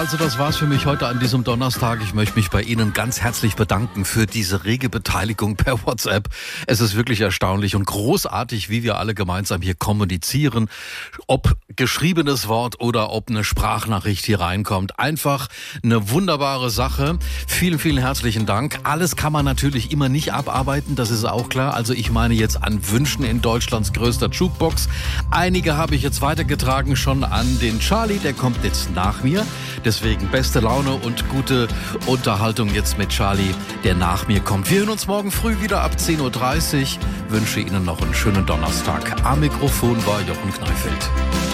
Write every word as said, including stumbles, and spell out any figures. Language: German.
Also das war's für mich heute an diesem Donnerstag. Ich möchte mich bei Ihnen ganz herzlich bedanken für diese rege Beteiligung per WhatsApp. Es ist wirklich erstaunlich und großartig, wie wir alle gemeinsam hier kommunizieren. Ob geschriebenes Wort oder ob eine Sprachnachricht hier reinkommt. Einfach eine wunderbare Sache. Vielen, vielen herzlichen Dank. Alles kann man natürlich immer nicht abarbeiten, das ist auch klar. Also ich meine jetzt an Wünschen in Deutschlands größter Jukebox. Einige habe ich jetzt weitergetragen schon an den Charlie, der kommt jetzt nach mir. Deswegen beste Laune und gute Unterhaltung jetzt mit Charlie, der nach mir kommt. Wir hören uns morgen früh wieder ab zehn Uhr dreißig. Wünsche Ihnen noch einen schönen Donnerstag. Am Mikrofon war Jochen Kneifeld.